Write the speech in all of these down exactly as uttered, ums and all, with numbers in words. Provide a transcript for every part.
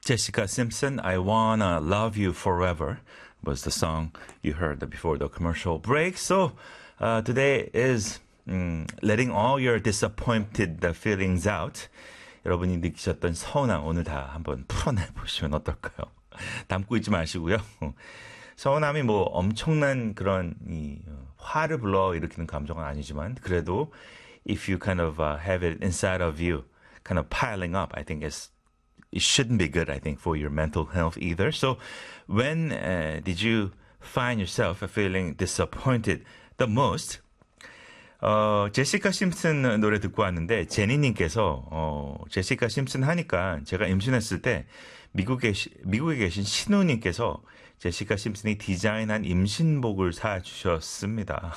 Jessica Simpson, I Wanna Love You Forever was the song you heard before the commercial break. So uh, today is um, letting all your disappointed feelings out. 여러분이 느끼셨던 서운함 오늘 다 한번 풀어내보시면 어떨까요? 담고 있지 마시고요. 서운함이 뭐 엄청난 그런 이 화를 불러일으키는 감정은 아니지만 그래도 if you kind of uh, have it inside of you kind of piling up, I think it's it shouldn't be good, I think, for your mental health either. So when uh, did you find yourself feeling disappointed the most? 어, 제시카 심슨 노래 듣고 왔는데 제니님께서 어, 제시카 심슨 하니까 제가 임신했을 때 미국에, 미국에 계신 신우님께서 제시카 심슨이 디자인한 임신복을 사주셨습니다.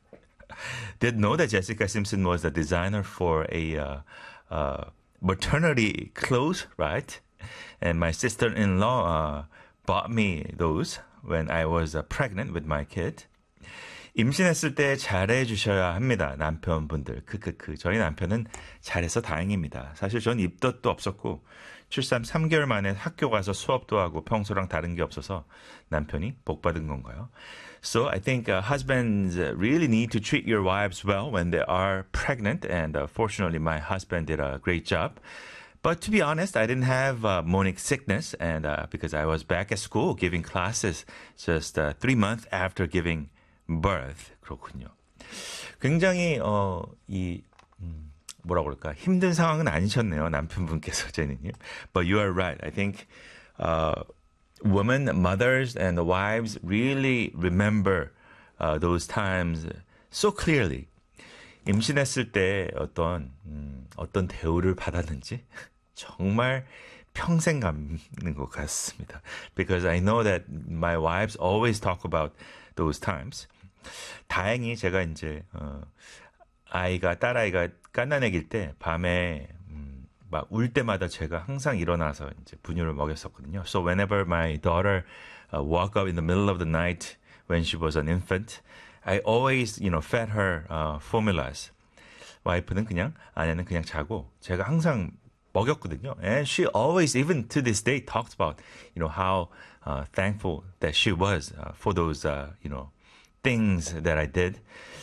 Did know that Jessica Simpson was the designer for a uh, uh, maternity clothes, right? And my sister-in-law uh, bought me those when I was uh, pregnant with my kid. 임신했을 때 잘해주셔야 합니다. 남편분들. 크크크. 저희 남편은 잘해서 다행입니다. 사실 전 입덧도 없었고 출산 삼 개월 만에 학교 가서 수업도 하고 평소랑 다른 게 없어서 남편이 복 받은 건가요? So I think uh, husbands really need to treat your wives well when they are pregnant. And uh, fortunately, my husband did a great job. But to be honest, I didn't have uh, morning sickness and uh, because I was back at school giving classes just uh, three months after giving birth. 그렇군요. 굉장히 어, 이 음, 뭐라 그럴까 힘든 상황은 아니셨네요. 남편분께서 제니님. But you are right. I think uh, women, mothers, and the wives really remember uh, those times so clearly. 임신했을 때 어떤 음, 어떤 대우를 받았는지 정말 평생 감는 것 같습니다. Because I know that my wives always talk about those times. 다행히 제가 이제 어, 아이가 딸아이가 갓난아기일 때 밤에 음, 막 울 때마다 제가 항상 일어나서 이제 분유를 먹였었거든요. So whenever my daughter uh, woke up in the middle of the night when she was an infant, I always, you know, fed her uh, formulas. 와이프는 그냥 아내는 그냥 자고 제가 항상 먹였거든요. And she always, even to this day, talks about, you know, how uh, thankful that she was uh, for those, uh, you know, things that I did.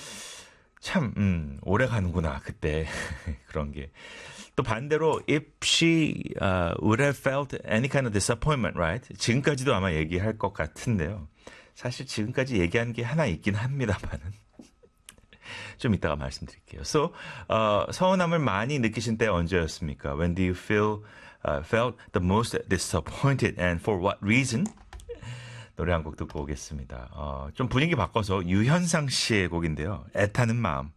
참, 음, 오래 가는구나, 그때. 그런 게. 또 반대로, if she uh, would have felt any kind of disappointment, right? 지금까지도 아마 얘기할 것 같은데요. 사실 지금까지 얘기한 게 하나 있긴 합니다만은. 좀 이따가 말씀드릴게요. So, uh, 서운함을 많이 느끼신 때 언제였습니까? When do you feel, uh, felt the most disappointed and for what reason? 노래 한 곡 듣고 오겠습니다. 어, 좀 분위기 바꿔서 유현상 씨의 곡인데요. 애타는 마음.